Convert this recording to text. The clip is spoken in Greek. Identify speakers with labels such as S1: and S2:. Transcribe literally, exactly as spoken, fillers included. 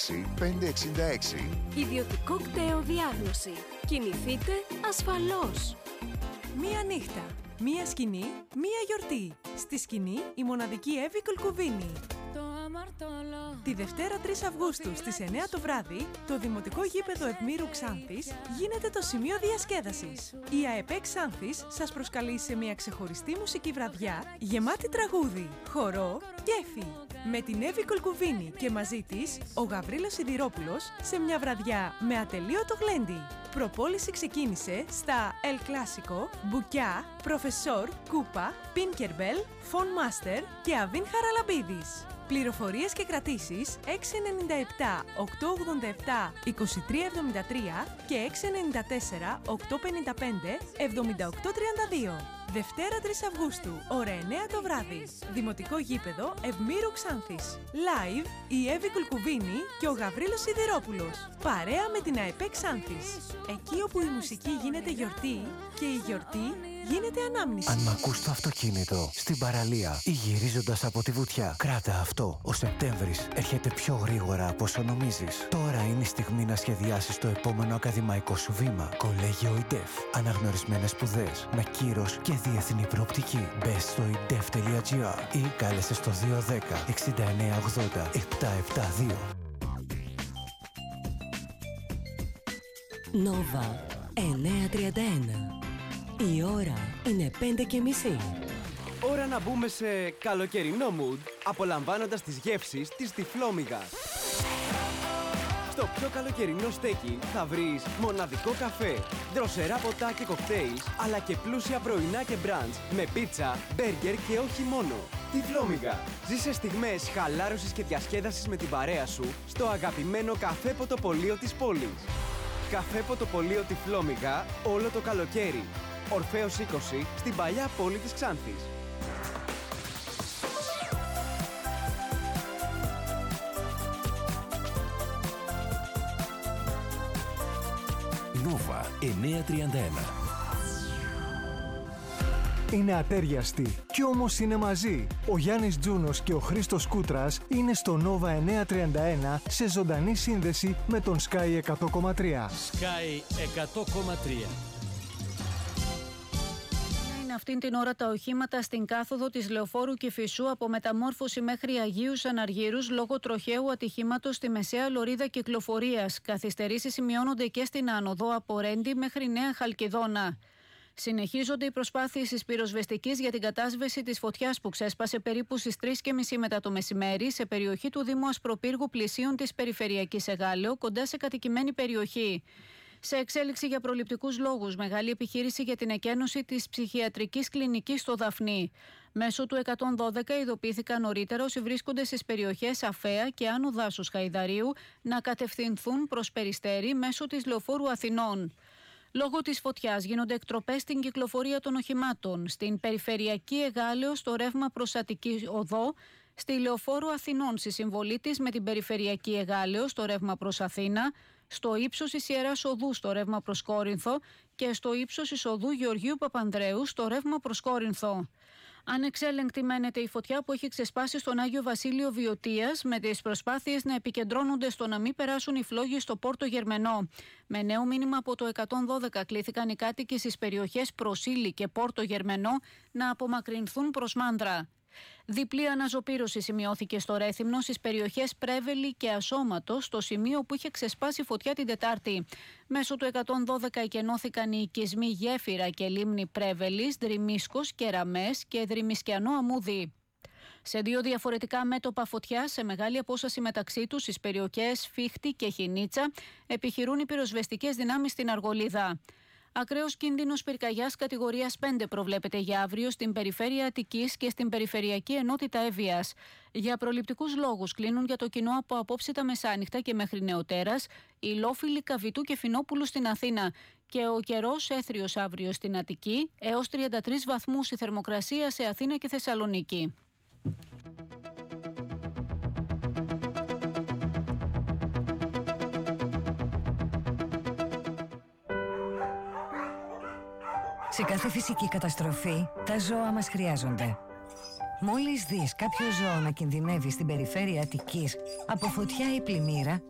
S1: έξι πέντε εξήντα έξι.
S2: Ιδιωτικό κτέο διάγνωση. Κινηθείτε ασφαλώς.
S3: Μία νύχτα, μία σκηνή, μία γιορτή. Στη σκηνή η μοναδική Εύη Κολκουβίνη. Τη Δευτέρα τρεις Αυγούστου στις εννιά το βράδυ, το Δημοτικό Γήπεδο Ευμήρου Ξάνθης γίνεται το σημείο διασκέδασης. Η ΑΕΠΕ Ξάνθης σας προσκαλεί σε μια ξεχωριστή μουσική βραδιά γεμάτη τραγούδι, χορό, κέφι. Με την Εύη Κολκουβίνη και μαζί της ο Γαβρίλος Σιδηρόπουλος σε μια βραδιά με ατελείωτο γλέντι. Προπόληση ξεκίνησε στα El Clásico, Μπουκιά, Προφεσόρ, Κούπα, Πίνκερμπελ, Φον Μάστερ και Αβίν Χαραλαμπίδης. Πληροφορίες και κρατήσεις έξι εννιά επτά οκτώ ογδόντα επτά είκοσι τρία εβδομήντα τρία και έξι εννιά τέσσερα οκτώ πενήντα πέντε εβδομήντα οκτώ τριάντα δύο. Δευτέρα τρεις Αυγούστου, ώρα εννιά το βράδυ. Δημοτικό Γήπεδο Ευμήρου Ξάνθης. Live η Εύη Κολκουβίνη και ο Γαβρίλος Σιδηρόπουλος. Παρέα με την ΑΕΠΕ Ξάνθης. Εκεί όπου η μουσική γίνεται γιορτή και η γιορτή γίνεται ανάμνηση.
S4: Αν μ' ακούς στο αυτοκίνητο, στην παραλία ή γυρίζοντας από τη βουτιά, κράτα αυτό. Ο Σεπτέμβρης έρχεται πιο γρήγορα από όσο νομίζεις. Τώρα είναι η στιγμή να σχεδιάσεις το επόμενο ακαδημαϊκό σου βήμα. Κολέγιο ΙΝΤΕΦ. Αναγνωρισμένες σπουδές με κύρος και διεθνή προοπτική. Μπες στο ιντεφ τελεία τζι άρ ή κάλεσε στο δύο ένα μηδέν εξήντα εννιά ογδόντα επτακόσια εβδομήντα δύο.
S2: Νόβα εννιακόσια τριάντα ένα. Η ώρα είναι πέντε και μισή.
S5: Ώρα να μπούμε σε καλοκαιρινό mood, απολαμβάνοντας τις γεύσεις της Τυφλόμυγας. Στο πιο καλοκαιρινό στέκι θα βρεις μοναδικό καφέ, δροσερά ποτά και κοκτέιλ, αλλά και πλούσια πρωινά και μπραντς με πίτσα, μπέργκερ και όχι μόνο. Τυφλόμυγα. Ζήσε στιγμές χαλάρωσης και διασκέδασης με την παρέα σου στο αγαπημένο καφέ ποτοπολείο της πόλης. Καφέ ποτοπολείο Τυφλόμυγα όλο το καλοκαίρι. Ορφέως είκοσι στην παλιά πόλη της Ξάνθης.
S6: Νόβα εννιακόσια τριάντα ένα.
S7: Είναι ατέριαστοι κι όμως είναι μαζί. Ο Γιάννης Τζούνος και ο Χρήστος Κούτρας είναι στο Νόβα εννιακόσια τριάντα ένα σε ζωντανή σύνδεση με τον Sky εκατό κόμμα τρία.
S8: Sky εκατό κόμμα τρία.
S9: Αυτήν την ώρα τα οχήματα στην κάθοδο της Λεωφόρου Κηφισού από Μεταμόρφωση μέχρι Αγίους Αναργύρους λόγω τροχαίου ατυχήματος στη μεσαία λωρίδα κυκλοφορίας. Καθυστερήσεις σημειώνονται και στην άνοδο από Ρέντι μέχρι Νέα Χαλκιδόνα. Συνεχίζονται οι προσπάθειες της πυροσβεστικής για την κατάσβεση της φωτιάς που ξέσπασε περίπου στις τρεις και μισή μετά το μεσημέρι σε περιοχή του Δήμου Ασπροπύργου πλησίων της Περιφερειακής Εγάλεω, κοντά σε κατοικημένη περιοχή. Σε εξέλιξη για προληπτικούς λόγους, μεγάλη επιχείρηση για την εκένωση της ψυχιατρικής κλινικής στο Δαφνί. Μέσω του εκατόν δώδεκα ειδοποιήθηκαν νωρίτερα όσοι βρίσκονται στις περιοχές Αφαία και Άνω Δάσους Χαϊδαρίου να κατευθυνθούν προς Περιστέρι μέσω της Λεωφόρου Αθηνών. Λόγω της φωτιάς γίνονται εκτροπές στην κυκλοφορία των οχημάτων. Στην Περιφερειακή Εγάλεω, στο ρεύμα προς Αττική Οδό, στη Λεωφόρου Αθηνών, στη συμβολή της με την Περιφερειακή Εγάλεω, στο ρεύμα προς Αθήνα, στο ύψος της Ιεράς Οδού, στο ρεύμα προς Κόρινθο και στο ύψος της Οδού Γεωργίου Παπανδρέου, στο ρεύμα προς Κόρινθο. Ανεξέλεγκτη μένεται η φωτιά που έχει ξεσπάσει στον Άγιο Βασίλειο Βιωτίας, με τις προσπάθειες να επικεντρώνονται στο να μην περάσουν οι φλόγοι στο Πόρτο Γερμενό. Με νέο μήνυμα από το εκατόν δώδεκα κλήθηκαν οι κάτοικοι στις περιοχές Προσήλη και Πόρτο Γερμενό να απομακρυνθούν προς Μάνδρα. Διπλή αναζωπήρωση σημειώθηκε στο Ρέθυμνο στις περιοχές Πρέβελη και Ασώματο, στο σημείο που είχε ξεσπάσει φωτιά την Τετάρτη. Μέσω του εκατόν δώδεκα εκενώθηκαν οι οικισμοί Γέφυρα και Λίμνη Πρέβελης, Δρυμίσκος, Κεραμές και Δρυμισκιανό Αμμούδι. Σε δύο διαφορετικά μέτωπα φωτιά, σε μεγάλη απόσταση μεταξύ τους, στις περιοχές Φίχτη και Χινίτσα, επιχειρούν οι πυροσβεστικές δυνάμεις στην Αργολίδα. Ακραίος κίνδυνος πυρκαγιάς κατηγορίας πέντε προβλέπεται για αύριο στην περιφέρεια Αττικής και στην περιφερειακή ενότητα Εύβοιας. Για προληπτικούς λόγους κλείνουν για το κοινό από απόψε τα μεσάνυχτα και μέχρι νεοτέρας οι Λόφιλοι Καβιτού και Φινόπουλου στην Αθήνα και ο καιρός έθριος αύριο στην Αττική, έως τριάντα τρεις βαθμούς η θερμοκρασία σε Αθήνα και Θεσσαλονίκη.
S10: Σε κάθε φυσική καταστροφή, τα ζώα μας χρειάζονται. Μόλις δεις κάποιο ζώο να κινδυνεύει στην περιφέρεια Αττικής από φωτιά ή πλημμύρα,